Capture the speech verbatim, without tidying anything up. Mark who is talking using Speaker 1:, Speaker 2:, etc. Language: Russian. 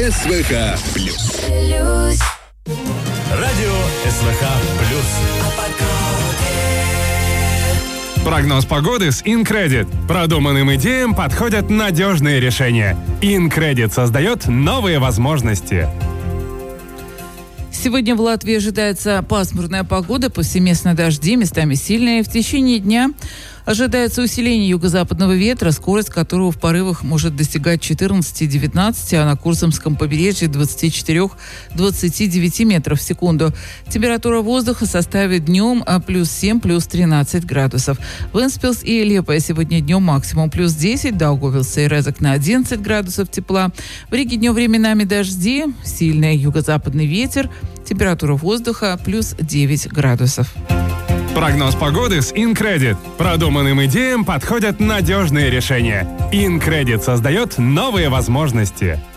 Speaker 1: СВХ плюс.
Speaker 2: Радио СВХ плюс.
Speaker 3: Прогноз погоды с InCredit. Продуманным идеям подходят надежные решения. InCredit создает новые возможности.
Speaker 4: Сегодня в Латвии ожидается пасмурная погода, повсеместно дожди, местами сильные. В течение дня ожидается усиление юго-западного ветра, скорость которого в порывах может достигать четырнадцать-девятнадцать, а на Курзамском побережье двадцать четыре - двадцать девять метров в секунду. Температура воздуха составит днем плюс семь, плюс тринадцать градусов. В Вентспилс и Лиепае сегодня днем максимум плюс десять, Даугавпилс и Резек на одиннадцать градусов тепла. В Риге днем временами дожди, сильный юго-западный ветер, температура воздуха плюс девять градусов.
Speaker 3: Прогноз погоды с InCredit. Продуманным идеям подходят надежные решения. InCredit создает новые возможности.